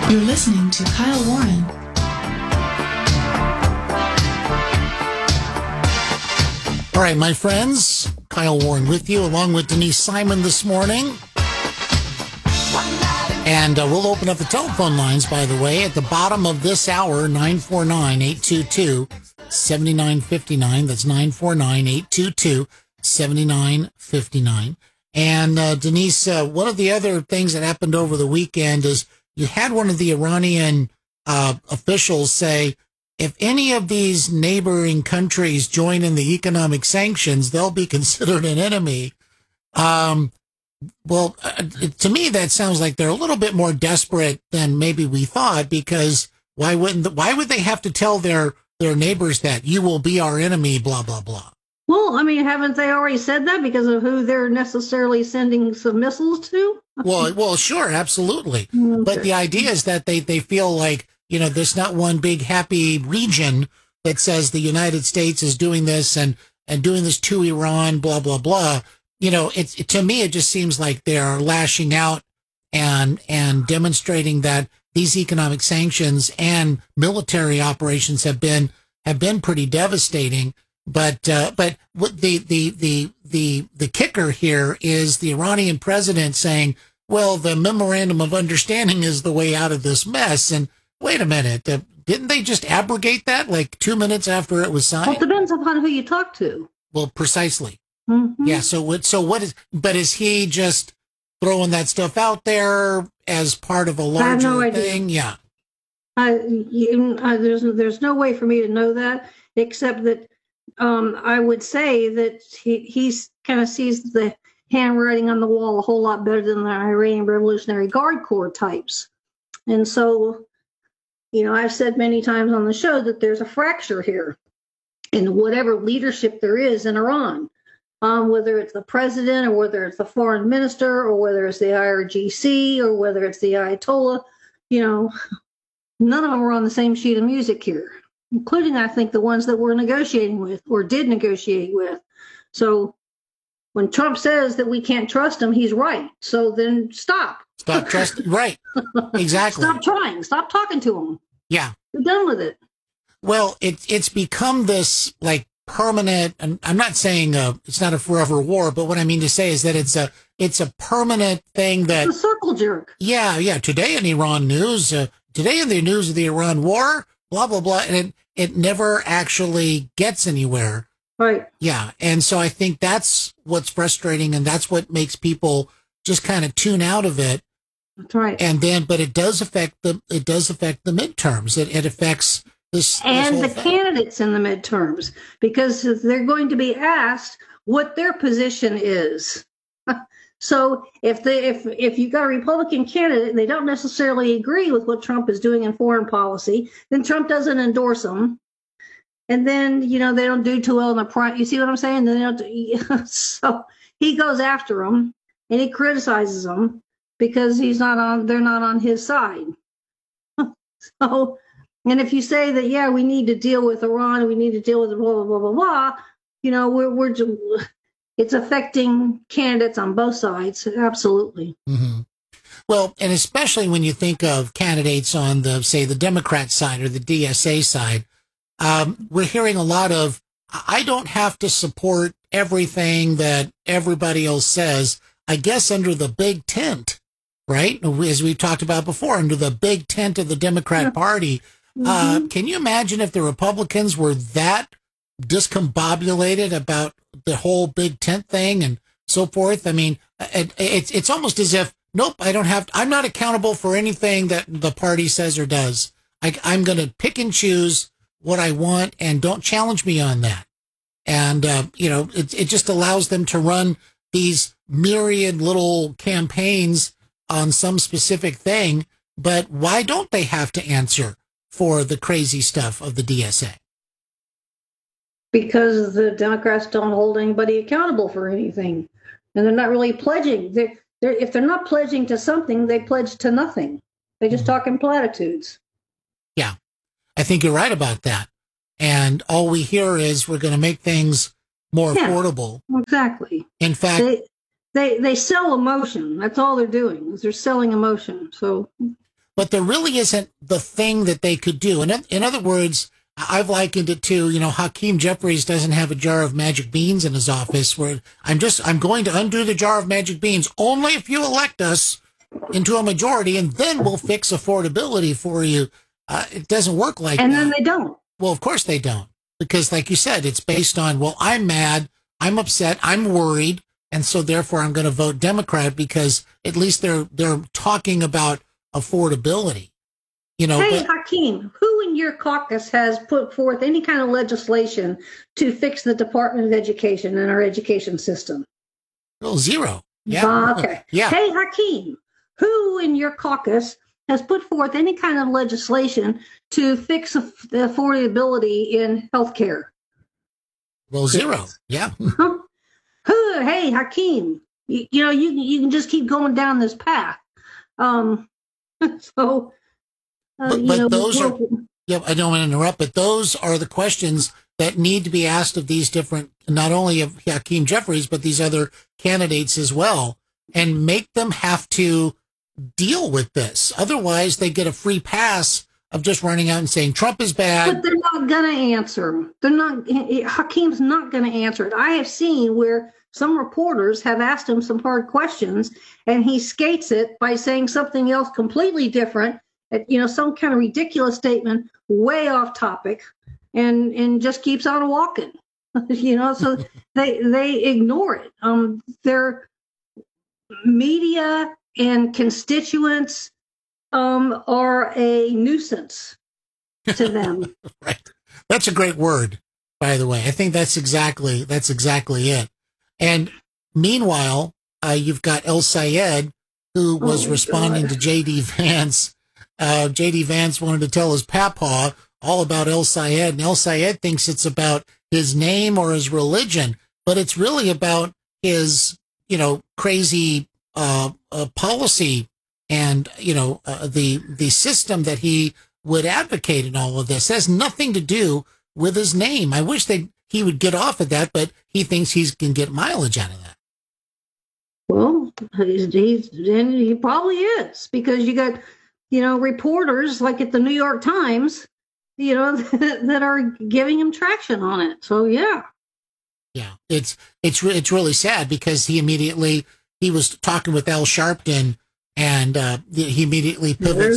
You're listening to Kyle Warren. All right, my friends, Kyle Warren with you, along with Denise Simon this morning. And we'll open up the telephone lines, by the way, at the bottom of this hour, 949-822-7959. That's 949-822-7959. And Denise, one of the other things that happened over the weekend is you had one of the Iranian officials say, if any of these neighboring countries join in the economic sanctions, they'll be considered an enemy. Well, to me, that sounds like they're a little bit more desperate than maybe we thought, because why would they have to tell their neighbors that you will be our enemy, blah, blah, blah? Well, I mean, haven't they already said that because of who they're necessarily sending some missiles to? Well, sure, absolutely. Okay. But the idea is that they feel like, you know, there's not one big happy region that says the United States is doing this and doing this to Iran, blah, blah, blah. You know, to me, it just seems like they're lashing out and demonstrating that these economic sanctions and military operations have been pretty devastating. But what the kicker here is the Iranian president saying, well, the memorandum of understanding is the way out of this mess. And wait a minute, didn't they just abrogate that like 2 minutes after it was signed? Well, it depends upon who you talk to. Well, precisely. Mm-hmm. Yeah. So what is he just throwing that stuff out there as part of a larger thing? Yeah. There's no way for me to know that, except that I would say that he's kind of sees the handwriting on the wall a whole lot better than the Iranian Revolutionary Guard Corps types. And so, you know, I've said many times on the show that there's a fracture here in whatever leadership there is in Iran. Whether it's the president or whether it's the foreign minister or whether it's the IRGC or whether it's the Ayatollah, you know, none of them are on the same sheet of music here, including, I think, the ones that we're negotiating with or did negotiate with. So when Trump says that we can't trust him, he's right. So then stop. Stop trusting. Right. Exactly. Stop trying. Stop talking to him. Yeah. We're done with it. Well, it's become this like permanent, and I'm not saying it's not a forever war, but what I mean to say is that it's a permanent thing that it's a circle jerk. Yeah. Today in Iran news, today in the news of the Iran war, blah blah blah, and it never actually gets anywhere. Right. Yeah, and so I think that's what's frustrating, and that's what makes people just kind of tune out of it. That's right. And then, but it does affect the midterms. It affects. And the candidates in the midterms, because they're going to be asked what their position is. So if you got a Republican candidate and they don't necessarily agree with what Trump is doing in foreign policy, then Trump doesn't endorse them. And then, you know, they don't do too well in the front. You see what I'm saying? Then they don't so he goes after them and he criticizes them because they're not on his side. So, and if you say that, yeah, we need to deal with Iran, we need to deal with blah, blah, blah, blah, blah, you know, it's affecting candidates on both sides. Absolutely. Mm-hmm. Well, and especially when you think of candidates on the Democrat side or the DSA side, we're hearing a lot of, I don't have to support everything that everybody else says, I guess under the big tent, right? As we talked about before, under the big tent of the Democrat Party. Mm-hmm. Can you imagine if the Republicans were that discombobulated about the whole big tent thing and so forth? I mean, it's almost as if, nope, I'm not accountable for anything that the party says or does. I'm going to pick and choose what I want and don't challenge me on that. And, you know, it just allows them to run these myriad little campaigns on some specific thing. But why don't they have to answer for the crazy stuff of the DSA? Because the Democrats don't hold anybody accountable for anything. And they're not really pledging. If they're not pledging to something, they pledge to nothing. They just talk in platitudes. Yeah, I think you're right about that. And all we hear is we're going to make things more affordable. Exactly. In fact, they sell emotion. That's all they're doing, is they're selling emotion. So but there really isn't the thing that they could do. In other words, I've likened it to, Hakeem Jeffries doesn't have a jar of magic beans in his office where I'm going to undo the jar of magic beans only if you elect us into a majority, and then we'll fix affordability for you. It doesn't work like that. And then they don't. Well, of course they don't. Because like you said, it's based on, well, I'm mad, I'm upset, I'm worried, and so therefore I'm going to vote Democrat because at least they're talking about affordability. Hey, Hakeem, who in your caucus has put forth any kind of legislation to fix the Department of Education and our education system? Well, zero. Yeah. Okay. Yeah. Hey, Hakeem, who in your caucus has put forth any kind of legislation to fix the affordability in healthcare? Well, zero. Yeah. Hey, Hakeem, you can just keep going down this path. But those are, I don't want to interrupt, but those are the questions that need to be asked of these different, not only of Hakeem Jeffries, but these other candidates as well, and make them have to deal with this. Otherwise, they get a free pass of just running out and saying Trump is bad. But they're not going to answer. Hakeem's not going to answer it. I have seen where some reporters have asked him some hard questions, and he skates it by saying something else completely different, some kind of ridiculous statement way off topic, and just keeps on walking. So they ignore it. Their media and constituents are a nuisance to them. Right. That's a great word, by the way. I think that's exactly it. And meanwhile, you've got El Sayed, who was responding to J.D. Vance. J.D. Vance wanted to tell his papaw all about El Sayed, and El Sayed thinks it's about his name or his religion, but it's really about his, crazy policy and, the system that he would advocate in all of this. It has nothing to do with his name. I wish he would get off of that, but he thinks he can get mileage out of that. Well, he probably is, because you got, reporters like at the New York Times, that are giving him traction on it. So, yeah. Yeah, it's really sad because he was talking with Al Sharpton, and he immediately pivots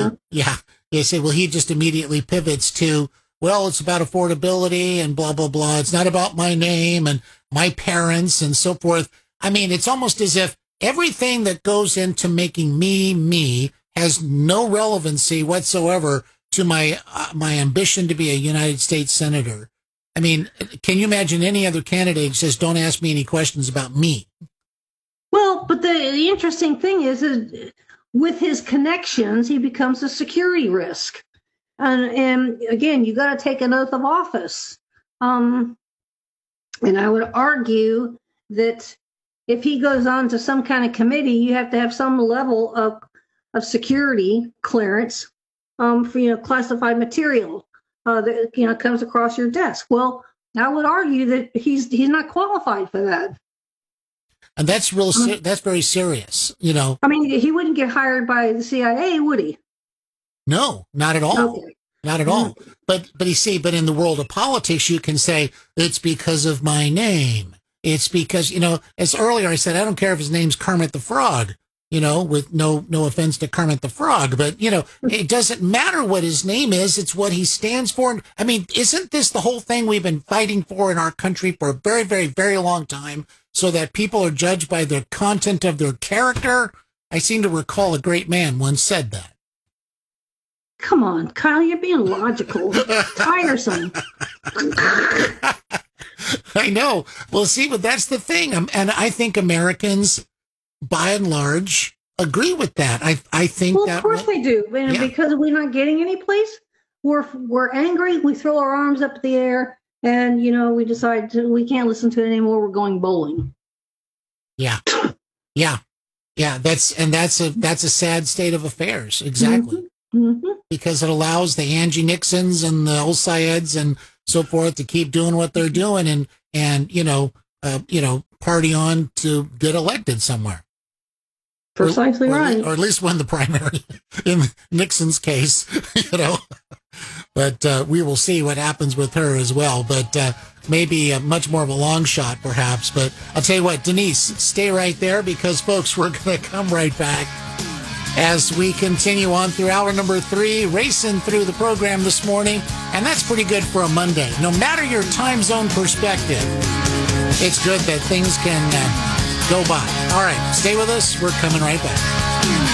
he just immediately pivots to, well, it's about affordability and blah, blah, blah. It's not about my name and my parents and so forth. I mean, it's almost as if everything that goes into making me has no relevancy whatsoever to my ambition to be a United States senator. I mean, can you imagine any other candidate who says, don't ask me any questions about me? Well, but the interesting thing is with his connections, he becomes a security risk. And again, you got to take an oath of office. And I would argue that if he goes on to some kind of committee, you have to have some level of security clearance for classified material that comes across your desk. Well, I would argue that he's not qualified for that. And that's that's very serious, I mean, he wouldn't get hired by the CIA, would he? No, not at all. Okay. Not at all. But you see, but in the world of politics, you can say it's because of my name. It's because, as earlier I said, I don't care if his name's Kermit the Frog, with no offense to Kermit the Frog, but, it doesn't matter what his name is. It's what he stands for. I mean, isn't this the whole thing we've been fighting for in our country for a very, very, very long time, so that people are judged by the content of their character? I seem to recall a great man once said that. Come on, Kyle, you're being logical. Tiresome. I know. Well, see, but that's the thing. And I think Americans, by and large, agree with that. I think well, that. Of course they do. And because we're not getting any place, we're angry. We throw our arms up in the air, and, we decide we can't listen to it anymore. We're going bowling. Yeah. Yeah. Yeah. That's a sad state of affairs. Exactly. Mm-hmm. Mm-hmm. Because it allows the Angie Nixons and the El Sayeds and so forth to keep doing what they're doing and party on to get elected somewhere. Precisely right. Or at least win the primary in Nixon's case, you know. But we will see what happens with her as well. But maybe much more of a long shot, perhaps. But I'll tell you what, Denise, stay right there because, folks, we're going to come right back as we continue on through hour number 3, racing through the program this morning. And that's pretty good for a Monday. No matter your time zone perspective, it's good that things can go by. All right, stay with us. We're coming right back.